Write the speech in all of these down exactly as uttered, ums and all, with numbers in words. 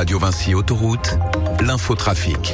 Radio Vinci Autoroute, l'infotrafic.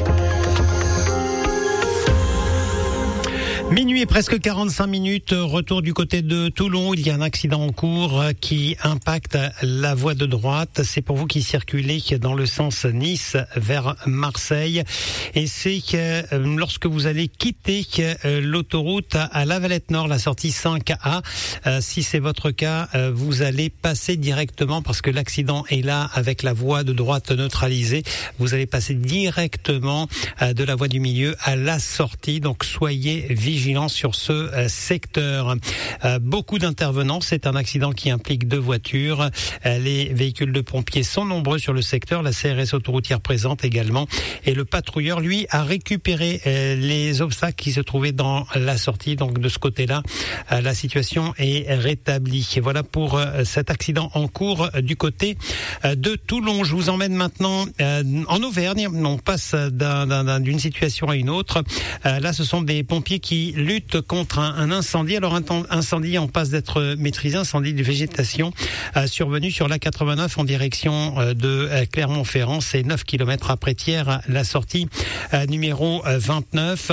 Minuit et presque quarante-cinq minutes, retour du côté de Toulon. Il y a un accident en cours qui impacte la voie de droite. C'est pour vous qui circulez dans le sens Nice vers Marseille. Et c'est que lorsque vous allez quitter l'autoroute à La Valette Nord, la sortie cinq A, si c'est votre cas, vous allez passer directement, parce que l'accident est là avec la voie de droite neutralisée. Vous allez passer directement de la voie du milieu à la sortie. Donc soyez vigilants. Vigilance sur ce euh, secteur. Euh, beaucoup d'intervenants. C'est un accident qui implique deux voitures. Euh, les véhicules de pompiers sont nombreux sur le secteur. La C R S autoroutière présente également. Et le patrouilleur, lui, a récupéré euh, les obstacles qui se trouvaient dans la sortie. Donc de ce côté-là, euh, la situation est rétablie. Et voilà pour euh, cet accident en cours euh, du côté euh, de Toulon. Je vous emmène maintenant euh, en Auvergne. On passe d'un, d'un, d'une situation à une autre. Euh, là, ce sont des pompiers qui lutte contre un, un incendie. Alors un incendie en passe d'être maîtrisé, incendie de végétation euh, survenu sur l'A quatre-vingt-neuf en direction euh, de euh, Clermont-Ferrand. C'est neuf kilomètres après Thiers, la sortie euh, numéro vingt-neuf.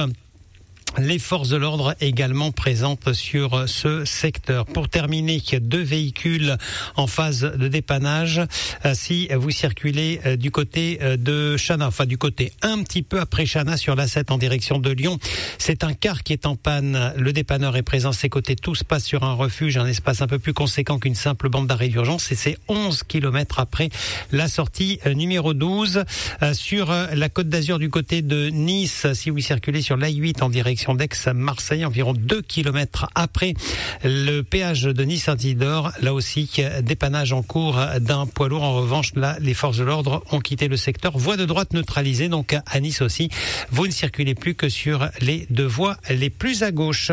Les forces de l'ordre également présentes sur ce secteur. Pour terminer, deux véhicules en phase de dépannage. Si vous circulez du côté de Chana, enfin du côté un petit peu après Chana sur l'A sept en direction de Lyon, c'est un car qui est en panne. Le dépanneur est présent. Ses côtés, tout se passe sur un refuge, un espace un peu plus conséquent qu'une simple bande d'arrêt d'urgence. Et c'est onze kilomètres après la sortie numéro douze. Sur la Côte d'Azur du côté de Nice, si vous circulez sur l'A huit en direction d'Aix-Marseille, environ deux kilomètres après le péage de Nice-Saint-Isidore. Là aussi, dépannage en cours d'un poids lourd. En revanche, là, les forces de l'ordre ont quitté le secteur. Voie de droite neutralisée, donc à Nice aussi. Vous ne circulez plus que sur les deux voies les plus à gauche.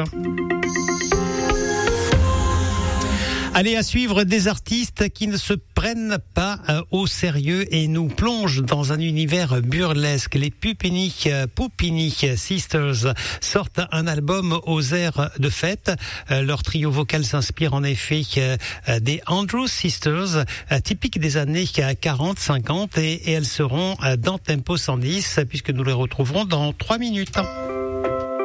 Allez, à suivre des artistes qui ne se prennent pas euh, au sérieux et nous plongent dans un univers burlesque. Les Pupini, euh, Pupini Sisters sortent un album aux airs de fête. Euh, leur trio vocal s'inspire en effet euh, des Andrews Sisters, euh, typiques des années quarante cinquante, et, et elles seront euh, dans Tempo cent dix puisque nous les retrouverons dans trois minutes.